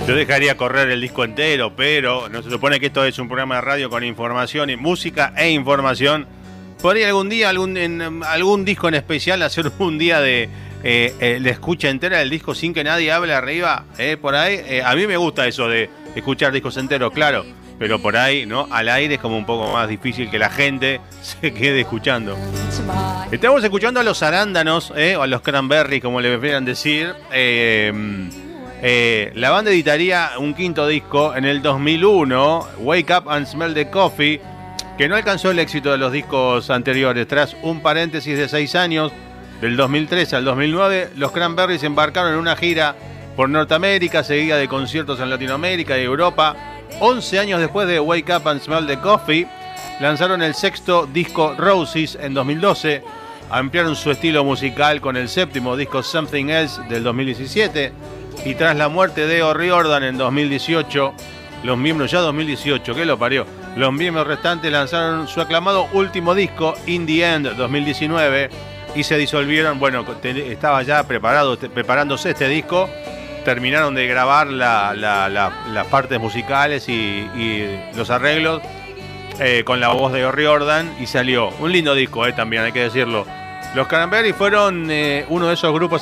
Yo dejaría correr el disco entero, pero no se supone que esto es un programa de radio con información y música e información. Podría algún día, en algún disco en especial, hacer un día de la escucha entera del disco sin que nadie hable arriba, por ahí. A mí me gusta eso de escuchar discos enteros, claro, pero por ahí, ¿no? Al aire es como un poco más difícil que la gente se quede escuchando. Estamos escuchando a los Arándanos, o a los Cranberries, como le prefieran decir. La banda editaría un quinto disco en el 2001, Wake Up and Smell the Coffee, que no alcanzó el éxito de los discos anteriores. Tras un paréntesis de 6 años, del 2003 al 2009, los Cranberries embarcaron en una gira por Norteamérica, seguida de conciertos en Latinoamérica y Europa. 11 años después de Wake Up and Smell the Coffee, lanzaron el sexto disco Roses en 2012, ampliaron su estilo musical con el séptimo disco Something Else del 2017, y tras la muerte de O'Riordan en 2018, los miembros, ya 2018, ¿qué lo parió? Los miembros restantes lanzaron su aclamado último disco, In the End, 2019, y se disolvieron. Bueno, estaba ya preparándose este disco, terminaron de grabar las partes musicales y los arreglos con la voz de O'Riordan, y salió un lindo disco, también hay que decirlo. Los Cranberries fueron uno de esos grupos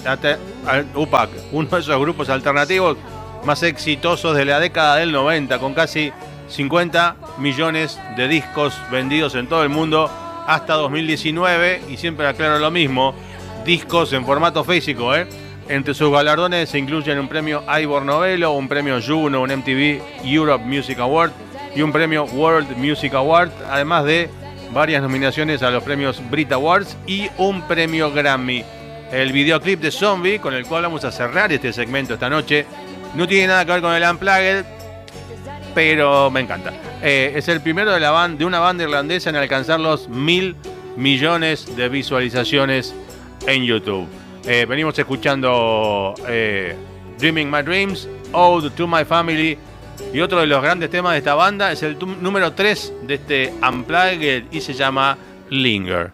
alternativos más exitosos de la década del 90, con casi 50 millones de discos vendidos en todo el mundo hasta 2019, y siempre aclaro lo mismo, discos en formato físico. Entre sus galardones se incluyen un premio Ivor Novello, un premio Juno, un MTV Europe Music Award y un premio World Music Award, además de varias nominaciones a los premios Brit Awards y un premio Grammy. El videoclip de Zombie, con el cual vamos a cerrar este segmento esta noche, no tiene nada que ver con el Unplugged, pero me encanta. Es el primero de una banda irlandesa en alcanzar los 1.000 millones de visualizaciones en YouTube. Venimos escuchando Dreaming My Dreams, Ode to My Family, y otro de los grandes temas de esta banda es el número 3 de este Unplugged y se llama Linger.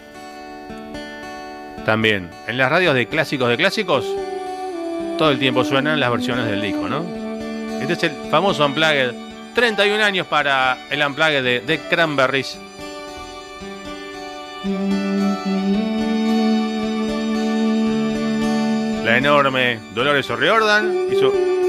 También en las radios de clásicos todo el tiempo suenan las versiones del disco, ¿no? Este es el famoso Unplugged. 31 años para el Unplugged de The Cranberries. La enorme Dolores O'Riordan y su